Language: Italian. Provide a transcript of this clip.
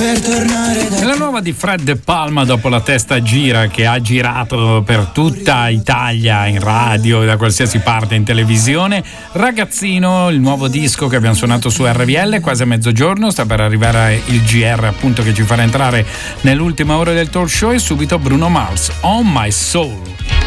per tornare da È la nuova di Fred De Palma, dopo La testa gira, che ha girato per tutta Italia in radio e da qualsiasi parte in televisione. Ragazzino, il nuovo disco che abbiamo suonato su RVL quasi a mezzogiorno, sta per arrivare il GR appunto che ci farà entrare nell'ultima ora del talk show, e subito Bruno Mars, On My Soul.